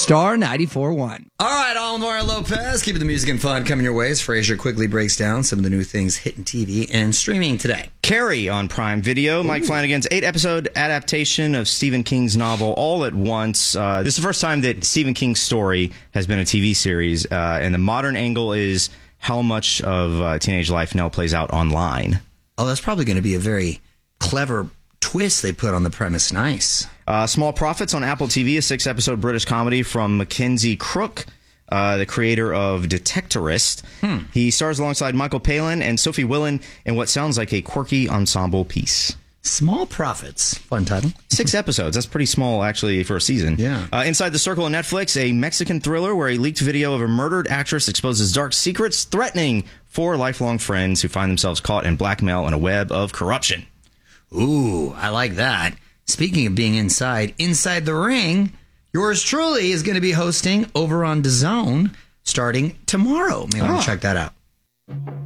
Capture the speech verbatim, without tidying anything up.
Star ninety-four point one. All right, Almar Lopez, keeping the music and fun coming your way as Frasier quickly breaks down some of the new things hitting T V and streaming today. Carrie on Prime Video, Mike Ooh. Flanagan's eight-episode adaptation of Stephen King's novel All at Once. Uh, this is the first time that Stephen King's story has been a T V series, uh, and the modern angle is how much of uh, teenage life now plays out online. Oh, that's probably going to be a very clever twist they put on the premise. Nice. Uh, Small Profits on Apple T V, a six-episode British comedy from Mackenzie Crook, uh, the creator of Detectorist. Hmm. He stars alongside Michael Palin and Sophie Willan in what sounds like a quirky ensemble piece. Small Profits. Fun title. Six episodes. That's pretty small, actually, for a season. Yeah. Uh, Inside the Circle on Netflix, a Mexican thriller where a leaked video of a murdered actress exposes dark secrets threatening four lifelong friends who find themselves caught in blackmail in a web of corruption. Ooh, I like that. Speaking of being inside, Inside the Ring, yours truly is going to be hosting over on DAZN starting tomorrow. Maybe oh. want to check that out.